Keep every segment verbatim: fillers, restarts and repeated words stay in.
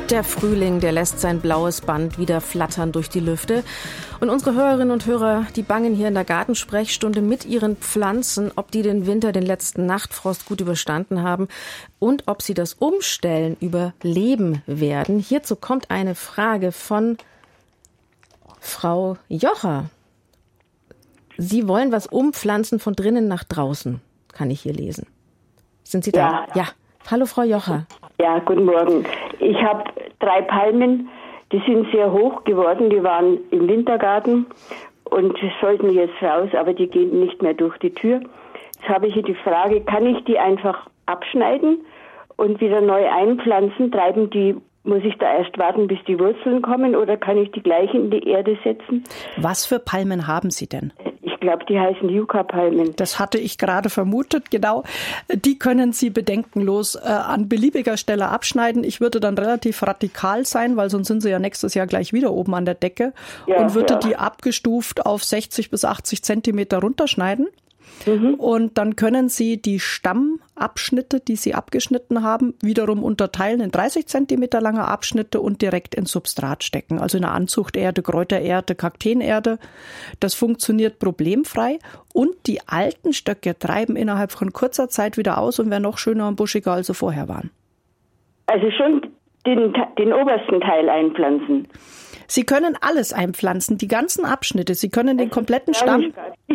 Der Frühling, der lässt sein blaues Band wieder flattern durch die Lüfte. Und unsere Hörerinnen und Hörer, die bangen hier in der Gartensprechstunde mit ihren Pflanzen, ob die den Winter, den letzten Nachtfrost gut überstanden haben und ob sie das Umstellen überleben werden. Hierzu kommt eine Frage von Frau Jocher. Sie wollen was umpflanzen von drinnen nach draußen, kann ich hier lesen. Sind Sie da? Ja. Ja. Hallo, Frau Jocher. Ja, guten Morgen. Ich habe drei Palmen, die sind sehr hoch geworden, die waren im Wintergarten und sollten jetzt raus, aber die gehen nicht mehr durch die Tür. Jetzt habe ich hier die Frage, kann ich die einfach abschneiden und wieder neu einpflanzen? Treiben die, muss ich da erst warten, bis die Wurzeln kommen oder kann ich die gleich in die Erde setzen? Was für Palmen haben Sie denn? Ich glaube, die heißen Yucca-Palmen. Das hatte ich gerade vermutet, genau. Die können Sie bedenkenlos äh, an beliebiger Stelle abschneiden. Ich würde dann relativ radikal sein, weil sonst sind Sie ja nächstes Jahr gleich wieder oben an der Decke Ja, und würde ja. die abgestuft auf sechzig bis achtzig Zentimeter runterschneiden. Mhm. Und dann können Sie die Stammabschnitte, die Sie abgeschnitten haben, wiederum unterteilen in dreißig Zentimeter lange Abschnitte und direkt ins Substrat stecken. Also in eine Anzuchterde, Kräutererde, Kakteenerde. Das funktioniert problemfrei. Und die alten Stöcke treiben innerhalb von kurzer Zeit wieder aus und werden noch schöner und buschiger, als sie vorher waren. Also schon den, den obersten Teil einpflanzen. Sie können alles einpflanzen, die ganzen Abschnitte. Sie können den kompletten Stamm...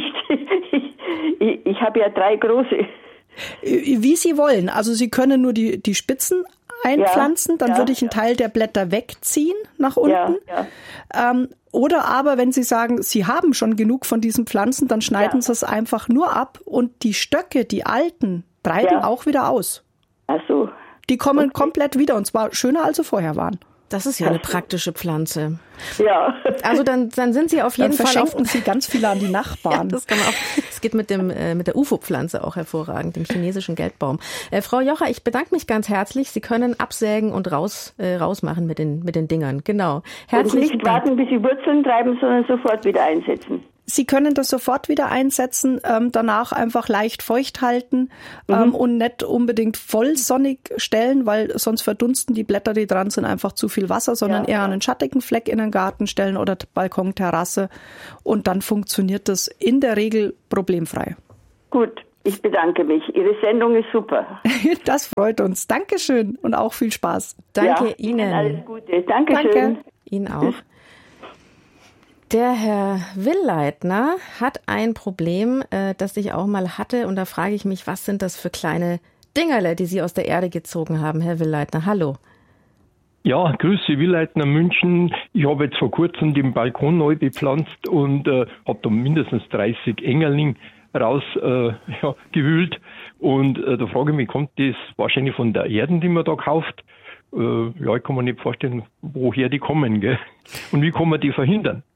Ich, ich habe ja drei große. Wie Sie wollen. Also Sie können nur die, die Spitzen einpflanzen, Ja, dann ja, würde ich einen ja. Teil der Blätter wegziehen nach unten. Ja, ja. Ähm, oder aber, wenn Sie sagen, Sie haben schon genug von diesen Pflanzen, dann schneiden Ja. Sie es einfach nur ab und die Stöcke, die alten, treiben Ja. auch wieder aus. Ach so. Die kommen Okay. komplett wieder und zwar schöner, als sie vorher waren. Das ist ja eine praktische Pflanze. Ja. Also dann, dann sind Sie auf Dann jeden Fall auf... verschenken Sie ganz viele an die Ja, Nachbarn. das kann man auch. Es geht mit dem äh, mit der U F O-Pflanze auch hervorragend, dem chinesischen Geldbaum. Äh, Frau Jocher, ich bedanke mich ganz herzlich. Sie können absägen und raus äh, rausmachen mit den mit den Dingern. Genau. Und Herzlichen nicht Dank. warten, bis sie Wurzeln treiben, sondern sofort wieder einsetzen. Sie können das sofort wieder einsetzen, ähm, danach einfach leicht feucht halten ähm, Mhm. und nicht unbedingt voll sonnig stellen, weil sonst verdunsten die Blätter, die dran sind, einfach zu viel Wasser, sondern Ja, eher ja. an einen schattigen Fleck in den Garten stellen oder Balkon, Terrasse und dann funktioniert das in der Regel problemfrei. Gut, ich bedanke mich. Ihre Sendung ist super. Das freut uns. Dankeschön und auch viel Spaß. Danke Ja, Ihnen. Alles Gute. Dankeschön. Danke. Ihnen auch. Der Herr Willleitner hat ein Problem, äh, das ich auch mal hatte. Und da frage ich mich, was sind das für kleine Dingerle, die Sie aus der Erde gezogen haben, Herr Willleitner? Hallo. Ja, grüße Willleitner München. Ich habe jetzt vor kurzem den Balkon neu bepflanzt und äh, habe da mindestens dreißig Engerling raus äh, ja, gewühlt. Und äh, da frage ich mich, kommt das wahrscheinlich von der Erden, die man da kauft? Äh, ja, ich kann mir nicht vorstellen, woher die kommen, gell? Und wie kann man die verhindern?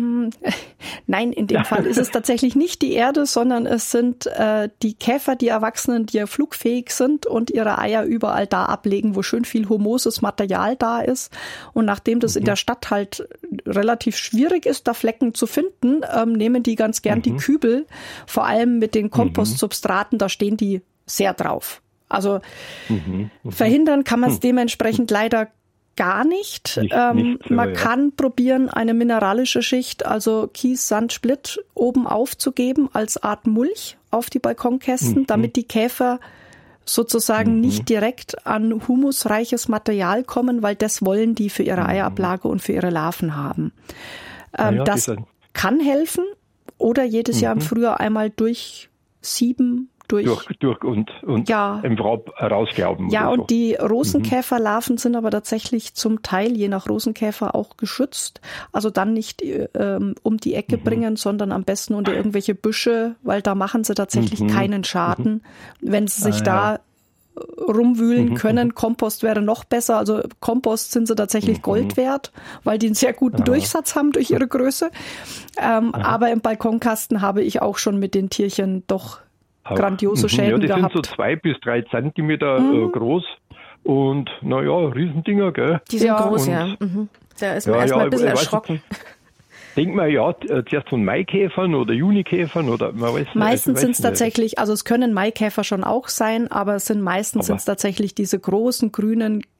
Nein, in dem Fall ist es tatsächlich nicht die Erde, sondern es sind äh, die Käfer, die Erwachsenen, die ja flugfähig sind und ihre Eier überall da ablegen, wo schön viel humoses Material da ist. Und nachdem das in der Stadt halt relativ schwierig ist, da Flecken zu finden, ähm, nehmen die ganz gern Mhm. die Kübel, vor allem mit den Kompostsubstraten, da stehen die sehr drauf. Also Mhm. verhindern kann man es dementsprechend leider gar nicht. Nicht- ähm, nicht so, man ja. kann probieren, eine mineralische Schicht, also Kies, Sand, Splitt, oben aufzugeben als Art Mulch auf die Balkonkästen, Mhm. damit die Käfer sozusagen Mhm. nicht direkt an humusreiches Material kommen, weil das wollen die für ihre Eierablage und für ihre Larven haben. Ähm, ja, das das ist- kann helfen oder jedes Jahr im Mhm. Frühjahr einmal durchsieben, durch Durch, durch und, und Ja. im Raub rausglauben. Ja, oder so. und die Rosenkäferlarven sind aber tatsächlich zum Teil, je nach Rosenkäfer, auch geschützt. Also dann nicht ähm, um die Ecke Mhm. bringen, sondern am besten unter irgendwelche Büsche, weil da machen sie tatsächlich Mhm. keinen Schaden. Wenn sie sich Ah, ja. da rumwühlen Mhm. können, Kompost wäre noch besser. Also Kompost sind sie tatsächlich Mhm. Gold wert, weil die einen sehr guten Aha. Durchsatz haben durch ihre Größe. Ähm, Aha. aber im Balkonkasten habe ich auch schon mit den Tierchen doch Aber- grandiose Mhm. Schäden Ja, die gehabt. sind so zwei bis drei Zentimeter Mhm. äh, groß und naja, Riesendinger, gell? Die sind Ja. groß, Und- ja. Mhm. Da ist man Ja, erstmal ja, ein bisschen ich weiß erschrocken. Denkt man ja äh, zuerst von Maikäfern oder Junikäfern oder man weiß Meistens also, sind es weiß nicht. tatsächlich, also es können Maikäfer schon auch sein, aber es sind meistens Aber- sind es tatsächlich diese großen grünen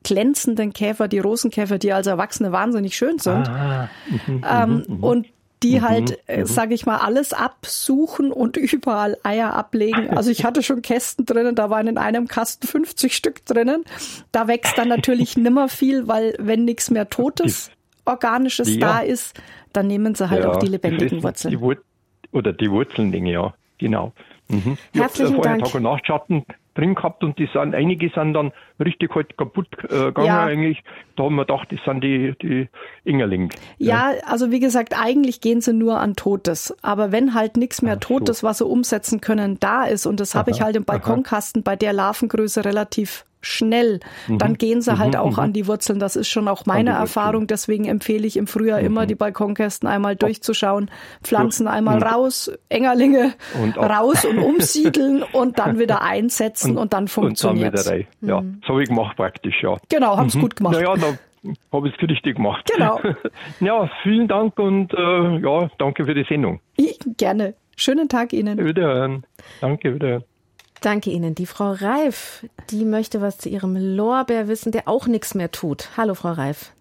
glänzenden Käfer, die Rosenkäfer, die als Erwachsene wahnsinnig schön sind. Ah, mhm, ähm, mhm, und die mhm, halt, äh, mhm. sage ich mal, alles absuchen und überall Eier ablegen. Also ich hatte schon Kästen drinnen, da waren in einem Kasten fünfzig Stück drinnen. Da wächst dann natürlich nimmer viel, weil wenn nichts mehr Totes, Organisches ja. da ist, dann nehmen sie halt ja, auch die lebendigen die Wurzeln. Die Wur- oder die Wurzelndinge, ja, genau. Mhm. Ich habe Herzlichen vorher Dank. Tag- und Nachtschatten drin gehabt und die sind, einige sind dann richtig halt kaputt äh, gegangen Ja. eigentlich. Da haben wir gedacht, das sind die, die Ingerling. Ja, also wie gesagt, eigentlich gehen sie nur an Totes. Aber wenn halt nichts mehr Ach so. Totes, was sie umsetzen können, da ist, und das habe ich Aha, halt im Balkonkasten bei der Larvengröße relativ schnell, Mhm. dann gehen sie halt Mhm, auch mhm. an die Wurzeln. Das ist schon auch meine die Wurzeln. Erfahrung. Deswegen empfehle ich im Frühjahr immer, die Balkonkästen einmal durchzuschauen, Pflanzen einmal Mhm. raus, Engerlinge Und auch- raus und umsiedeln und dann wieder einsetzen und, dann funktioniert Und dann wieder rein. Ja, Mhm. so habe ich gemacht praktisch, ja. Genau, haben's gut gemacht. Naja, da habe ich es richtig gemacht. Genau. Ja, vielen Dank und äh, ja, danke für die Sendung. Ich, gerne. Schönen Tag Ihnen. Wiederhören. Danke, wiederhören. Danke Ihnen. Die Frau Reif, die möchte was zu ihrem Lorbeer wissen, der auch nichts mehr tut. Hallo, Frau Reif.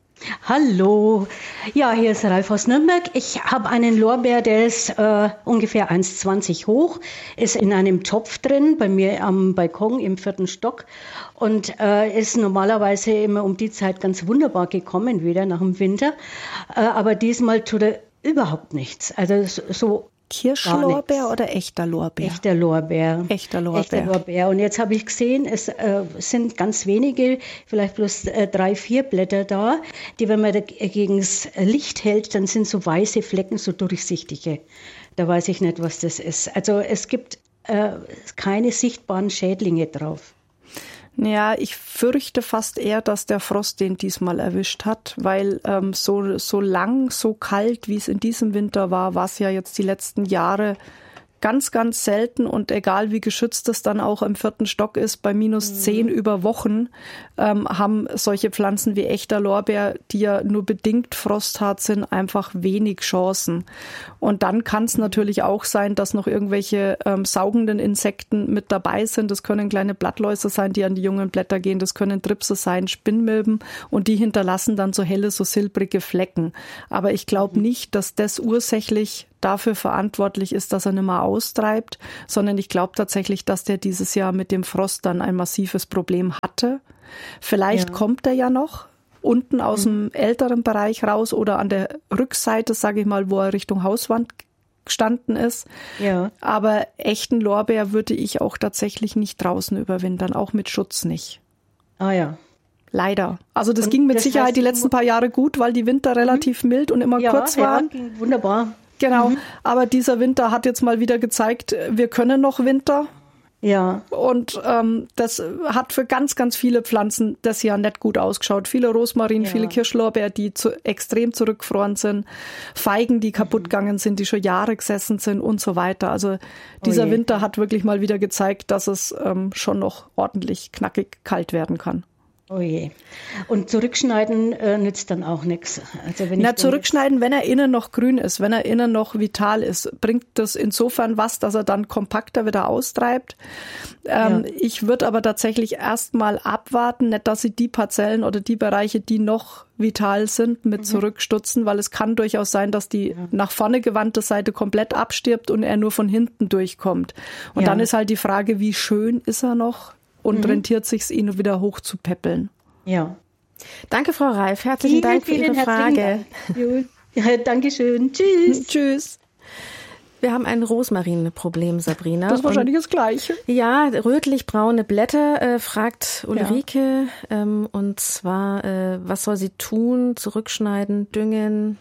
Hallo, ja, hier ist Ralf aus Nürnberg. Ich habe einen Lorbeer, der ist äh, ungefähr eins Komma zwanzig hoch, ist in einem Topf drin, bei mir am Balkon im vierten Stock und äh, ist normalerweise immer um die Zeit ganz wunderbar gekommen, wieder nach dem Winter. Äh, aber diesmal tut er überhaupt nichts. Also so Kirschlorbeer oder echter Lorbeer? Echter Lorbeer. Echter Lorbeer. Echter Lorbeer. Und jetzt habe ich gesehen, es äh, sind ganz wenige, vielleicht bloß äh, drei, vier Blätter da, die, wenn man gegen das Licht hält, dann sind so weiße Flecken, so durchsichtige. Da weiß ich nicht, was das ist. Also es gibt äh, keine sichtbaren Schädlinge drauf. Ja, ich fürchte fast eher, dass der Frost den diesmal erwischt hat, weil ähm, so, so lang, so kalt, wie es in diesem Winter war, war es ja jetzt die letzten Jahre ganz, ganz selten und egal wie geschützt es dann auch im vierten Stock ist, bei minus zehn mhm. über Wochen ähm, haben solche Pflanzen wie echter Lorbeer, die ja nur bedingt frosthart sind, einfach wenig Chancen. Und dann kann es natürlich auch sein, dass noch irgendwelche ähm, saugenden Insekten mit dabei sind. Das können kleine Blattläuse sein, die an die jungen Blätter gehen. Das können Tripse sein, Spinnmilben und die hinterlassen dann so helle, so silbrige Flecken. Aber ich glaube mhm. nicht, dass das ursächlich dafür verantwortlich ist, dass er nicht mehr austreibt, sondern ich glaube tatsächlich, dass der dieses Jahr mit dem Frost dann ein massives Problem hatte. Vielleicht ja. kommt er ja noch unten aus mhm. dem älteren Bereich raus oder an der Rückseite, sage ich mal, wo er Richtung Hauswand gestanden ist. Ja. Aber echten Lorbeer würde ich auch tatsächlich nicht draußen überwintern, auch mit Schutz nicht. Ah ja. Leider. Also das und ging mit das Sicherheit heißt, die letzten paar Jahre gut, weil die Winter relativ mhm. mild und immer ja, kurz waren. Ja, ging wunderbar. Genau, mhm. aber dieser Winter hat jetzt mal wieder gezeigt, wir können noch Winter. Ja. Und ähm, das hat für ganz, ganz viele Pflanzen das Jahr nicht gut ausgeschaut. Viele Rosmarin, ja. viele Kirschlorbeer, die zu, extrem zurückgefroren sind. Feigen, die kaputt gegangen sind, die schon Jahre gesessen sind und so weiter. Also dieser oh Winter hat wirklich mal wieder gezeigt, dass es ähm, schon noch ordentlich knackig kalt werden kann. Oh je. Und zurückschneiden äh, nützt dann auch nichts. Also wenn Na, zurückschneiden, wenn er innen noch grün ist, wenn er innen noch vital ist, bringt das insofern was, dass er dann kompakter wieder austreibt. Ähm, ja. Ich würde aber tatsächlich erstmal abwarten, nicht, dass sie die Parzellen oder die Bereiche, die noch vital sind, mit mhm. zurückstutzen, weil es kann durchaus sein, dass die ja. nach vorne gewandte Seite komplett abstirbt und er nur von hinten durchkommt. Und ja. dann ist halt die Frage, wie schön ist er noch? Und mhm. rentiert sich's, ihn wieder hoch zu peppeln. Ja. Danke, Frau Reif. Herzlichen vielen, Dank für vielen Ihre Frage. Dank. Ja, Dankeschön. Tschüss. Tschüss. Wir haben ein Rosmarinproblem, Sabrina. Das ist wahrscheinlich und, das Gleiche. Ja, rötlich-braune Blätter, äh, fragt Ulrike. Ja. Ähm, und zwar, äh, was soll sie tun? Zurückschneiden, düngen?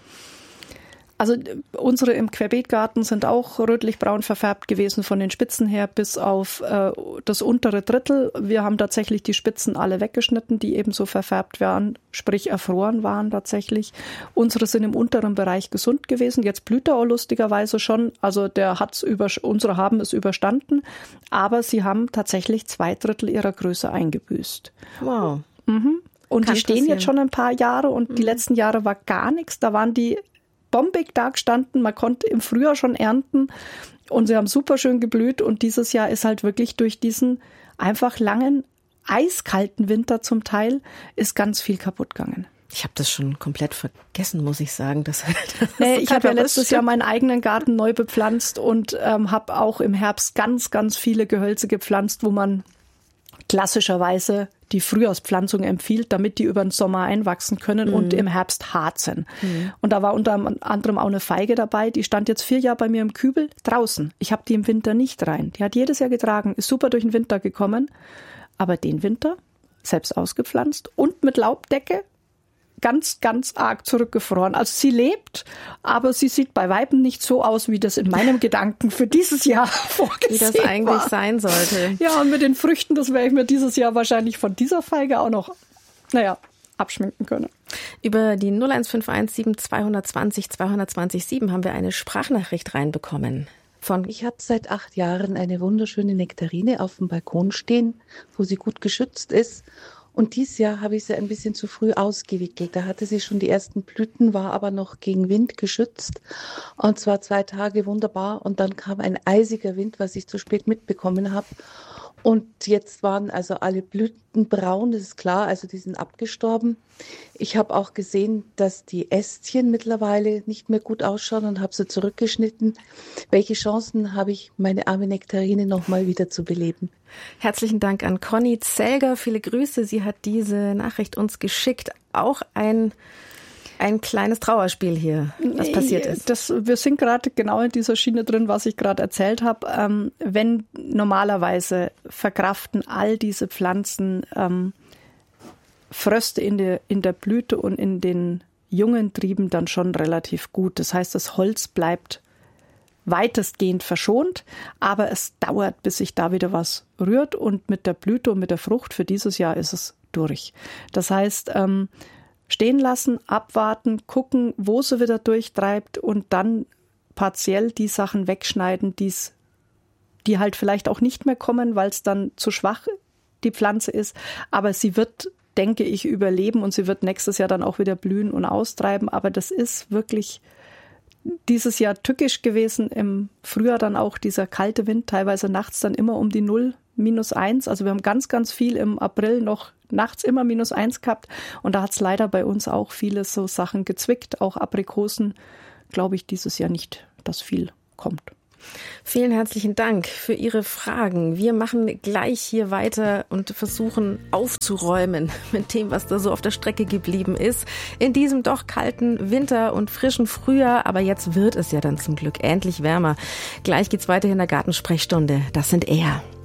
Also unsere im Querbeetgarten sind auch rötlich-braun verfärbt gewesen von den Spitzen her bis auf äh, das untere Drittel. Wir haben tatsächlich die Spitzen alle weggeschnitten, die ebenso verfärbt waren, sprich erfroren waren tatsächlich. Unsere sind im unteren Bereich gesund gewesen. Jetzt blüht er auch lustigerweise schon. Also der hat's über, unsere haben es überstanden, aber sie haben tatsächlich zwei Drittel ihrer Größe eingebüßt. Wow. Mhm. Und Kann die stehen passieren. jetzt schon ein paar Jahre und mhm. die letzten Jahre war gar nichts. Da waren die bombig da gestanden, man konnte im Frühjahr schon ernten und sie haben super schön geblüht und dieses Jahr ist halt wirklich durch diesen einfach langen eiskalten Winter zum Teil ist ganz viel kaputt gegangen. Ich habe das schon komplett vergessen, muss ich sagen. Das, das nee, ich habe ja letztes Jahr meinen eigenen Garten neu bepflanzt und ähm, habe auch im Herbst ganz, ganz viele Gehölze gepflanzt, wo man klassischerweise die Frühjahrspflanzung empfiehlt, damit die über den Sommer einwachsen können mhm. und im Herbst hart sind. Mhm. Und da war unter anderem auch eine Feige dabei, die stand jetzt vier Jahre bei mir im Kübel draußen. Ich habe die im Winter nicht rein. Die hat jedes Jahr getragen, ist super durch den Winter gekommen. Aber den Winter selbst ausgepflanzt und mit Laubdecke ganz, ganz arg zurückgefroren. Also sie lebt, aber sie sieht bei Weitem nicht so aus, wie das in meinem Gedanken für dieses Jahr vorgesehen war. Wie das eigentlich war. Sein sollte. Ja, und mit den Früchten, das werde ich mir dieses Jahr wahrscheinlich von dieser Feige auch noch, naja, abschminken können. Über die null eins fünf eins sieben zwei zwei null zwei zwei null sieben haben wir eine Sprachnachricht reinbekommen. Von ich habe seit acht Jahren eine wunderschöne Nektarine auf dem Balkon stehen, wo sie gut geschützt ist. Und dieses Jahr habe ich sie ein bisschen zu früh ausgewickelt. Da hatte sie schon die ersten Blüten, war aber noch gegen Wind geschützt. Und zwar zwei Tage wunderbar. Und dann kam ein eisiger Wind, was ich zu spät mitbekommen habe. Und jetzt waren also alle Blüten braun, das ist klar, also die sind abgestorben. Ich habe auch gesehen, dass die Ästchen mittlerweile nicht mehr gut ausschauen und habe sie zurückgeschnitten. Welche Chancen habe ich, meine arme Nektarine nochmal wieder zu beleben? Herzlichen Dank an Conny Zelger. Viele Grüße. Sie hat diese Nachricht uns geschickt. Auch ein Ein kleines Trauerspiel hier, was passiert ist. Das, wir sind gerade genau in dieser Schiene drin, was ich gerade erzählt habe. Ähm, wenn normalerweise verkraften all diese Pflanzen ähm, Fröste in der, in der Blüte und in den jungen Trieben dann schon relativ gut. Das heißt, das Holz bleibt weitestgehend verschont, aber es dauert, bis sich da wieder was rührt. Und mit der Blüte und mit der Frucht für dieses Jahr ist es durch. Das heißt, ähm, stehen lassen, abwarten, gucken, wo sie wieder durchtreibt und dann partiell die Sachen wegschneiden, die's, die halt vielleicht auch nicht mehr kommen, weil es dann zu schwach die Pflanze ist. Aber sie wird, denke ich, überleben und sie wird nächstes Jahr dann auch wieder blühen und austreiben. Aber das ist wirklich dieses Jahr tückisch gewesen. Im Frühjahr dann auch dieser kalte Wind, teilweise nachts dann immer um die Null, minus eins. Also wir haben ganz, ganz viel im April noch nachts immer minus eins gehabt. Und da hat es leider bei uns auch viele so Sachen gezwickt. Auch Aprikosen, glaube ich, dieses Jahr nicht, dass viel kommt. Vielen herzlichen Dank für Ihre Fragen. Wir machen gleich hier weiter und versuchen aufzuräumen mit dem, was da so auf der Strecke geblieben ist. In diesem doch kalten Winter und frischen Frühjahr. Aber jetzt wird es ja dann zum Glück endlich wärmer. Gleich geht's weiter in der Gartensprechstunde. Das sind er.